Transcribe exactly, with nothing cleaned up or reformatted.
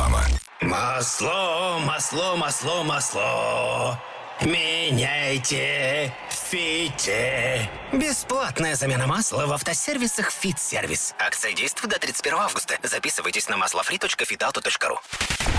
реклама. Масло, масло, масло, масло. Меняйте в Фите. Бесплатная замена масла в автосервисах «Фит-сервис». Акция действует до тридцать первого августа. Записывайтесь на маслофри точка фитауто точка ру.